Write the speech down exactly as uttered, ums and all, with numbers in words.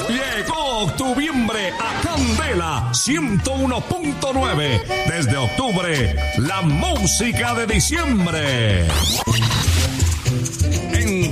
Llegó octubre a Candela ciento uno punto nueve. Desde octubre, la música de diciembre. En